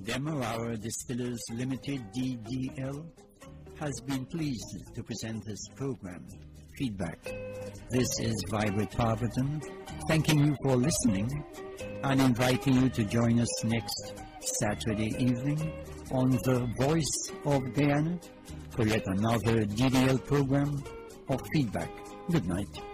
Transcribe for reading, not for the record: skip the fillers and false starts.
Demerara Distillers Limited DDL has been pleased to present this program, Feedback. This is Vibrat Parvatan, thanking you for listening and inviting you to join us next Saturday evening on the Voice of Guyana for yet another DDL program of Feedback. Good night.